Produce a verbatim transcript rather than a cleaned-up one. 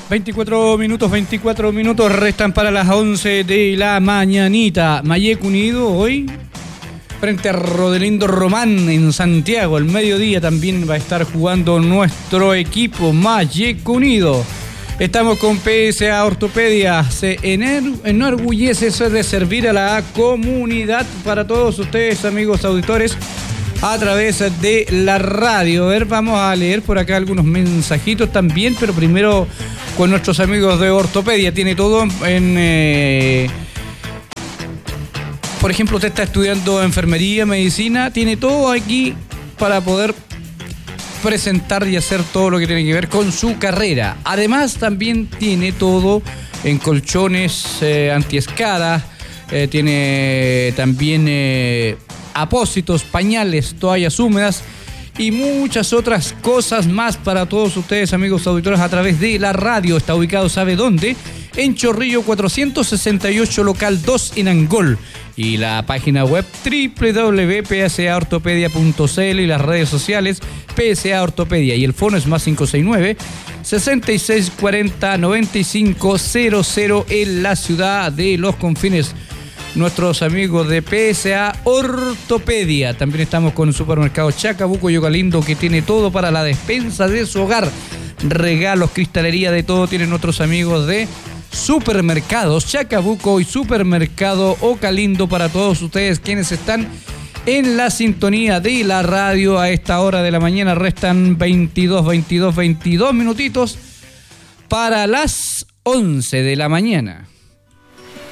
veinticuatro minutos, veinticuatro minutos restan para las once de la mañanita. Mayec Unido hoy frente a Rodelindo Román en Santiago. El mediodía también va a estar jugando nuestro equipo Mayec Unido. Estamos con P S A Ortopedia. Se enorgullece de servir a la comunidad para todos ustedes, amigos auditores, a través de la radio. A ver, vamos a leer por acá algunos mensajitos también, pero primero con nuestros amigos de Ortopedia. Tiene todo en... Eh, por ejemplo, usted está estudiando enfermería, medicina, tiene todo aquí para poder presentar y hacer todo lo que tiene que ver con su carrera. Además, también tiene todo en colchones eh, antiescadas, eh, tiene también eh, apósitos, pañales, toallas húmedas y muchas otras cosas más para todos ustedes, amigos auditores, a través de la radio. Está ubicado, ¿sabe dónde? En Chorrillo cuatrocientos sesenta y ocho, local dos en Angol. Y la página web doble u doble u doble u punto p s a ortopedia punto c l y las redes sociales P S A Ortopedia. Y el fono es más cinco seis nueve, sesenta y seis cuarenta, noventa y cinco cero cero en la ciudad de Los Confines. Nuestros amigos de P S A Ortopedia. También estamos con el supermercado Chacabuco y Ocalindo, que tiene todo para la despensa de su hogar. Regalos, cristalería, de todo tienen nuestros amigos de Supermercados Chacabuco y Supermercado Ocalindo, para todos ustedes quienes están en la sintonía de la radio a esta hora de la mañana. Restan veintidós, veintidós, veintidós minutitos para las once de la mañana.